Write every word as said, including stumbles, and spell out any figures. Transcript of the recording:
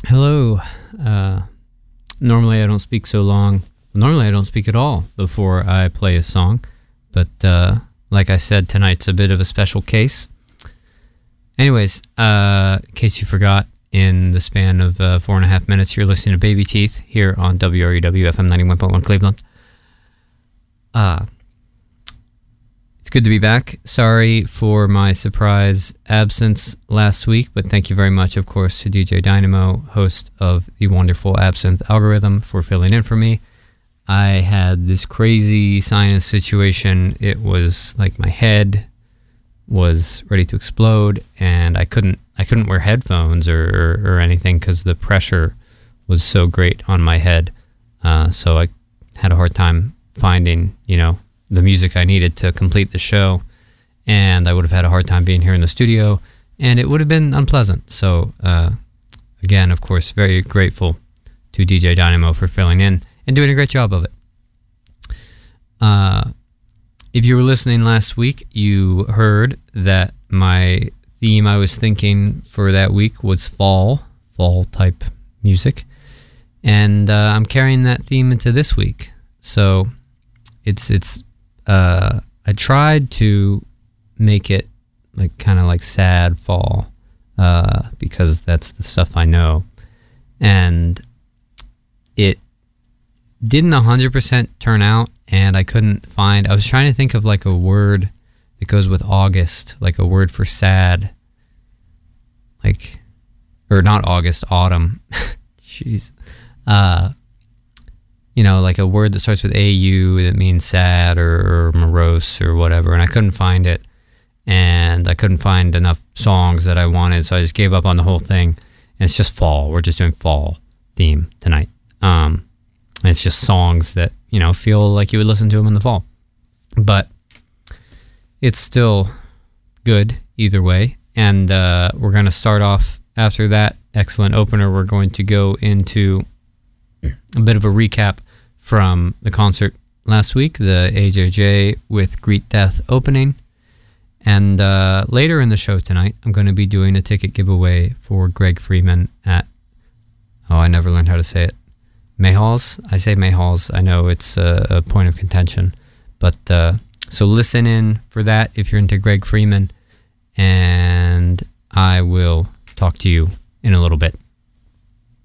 Hello. Uh, normally I don't speak so long. Normally I don't speak at all before I play a song. But uh, like I said, tonight's a bit of a special case. Anyways, uh, in case you forgot, in the span of uh, four and a half minutes, you're listening to Baby Teeth here on W R U W F M ninety-one point one Cleveland. Uh, it's good to be back. Sorry for my surprise absence last week, but thank you very much, of course, to D J Dynamo, host of the wonderful Absinthe Algorithm, for filling in for me. I had this crazy sinus situation. It was like my head was ready to explode, and I couldn't I couldn't wear headphones or, or, or anything because the pressure was so great on my head. Uh, so I had a hard time finding, you know, the music I needed to complete the show, and I would have had a hard time being here in the studio, and it would have been unpleasant. So uh, again, of course, very grateful to D J Dynamo for filling in and doing a great job of it. Uh, if you were listening last week, you heard that my theme I was thinking for that week was fall, fall type music, and uh, I'm carrying that theme into this week. So it's it's uh, I tried to make it like kind of like sad fall uh, because that's the stuff I know, and it didn't one hundred percent turn out, and I couldn't find, I was trying to think of like a word that goes with August, like a word for sad, like, or not August, autumn, jeez, uh, you know, like a word that starts with A U that means sad or, or morose or whatever, and I couldn't find it, and I couldn't find enough songs that I wanted, so I just gave up on the whole thing, and it's just fall. We're just doing fall theme tonight. Um, and it's just songs that, you know, feel like you would listen to them in the fall. But it's still good either way, and uh, we're going to start off after that excellent opener. We're going to go into a bit of a recap from the concert last week, the A J J with Greet Death opening. And uh, later in the show tonight, I'm going to be doing a ticket giveaway for Greg Freeman at, oh, I never learned how to say it, Mayhalls. I say Mayhalls. I know it's a, a point of contention. But uh, so listen in for that if you're into Greg Freeman, and I will talk to you in a little bit.